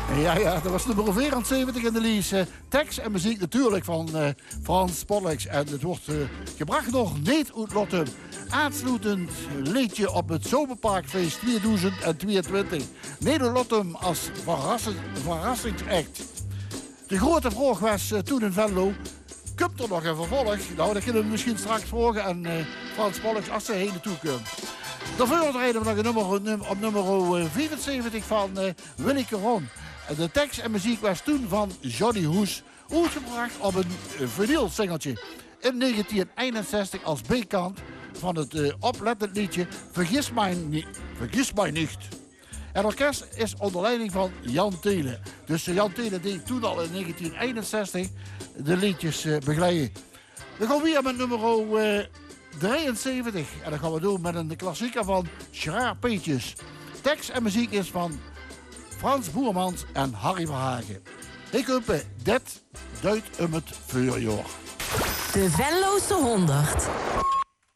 Ja, dat was nummer 74 in de lijst. Tekst en muziek natuurlijk van Frans Pollux. En het wordt gebracht door Neet uit Lottum. Aansluitend liedje op het Zomerparkfeest 2022. Neet uit Lottum als verrassingsact. De grote vraag was toen in Venlo... Komt er nog een vervolg? Nou, dat kunnen we misschien straks vragen aan Frans Pollux als hij heen naartoe komt. Daarvoor rijden we nog op nummer 74 van Willy Caron. De tekst en muziek was toen van Johnny Hoes, uitgebracht op een vinylsingeltje. In 1961 als B-kant van het oplettend liedje Vergis mij niet. Het orkest is onder leiding van Jan Telen. Dus Jan Telen deed toen al in 1961 de liedjes begeleiden. Dan gaan we weer met nummer 73. En dat gaan we doen met een klassieker van Gerard Peetjes. Tekst en muziek is van Frans Boermans en Harry Verhagen. Ik hoop, dit duidt het vuurjaar. De Venlose 100.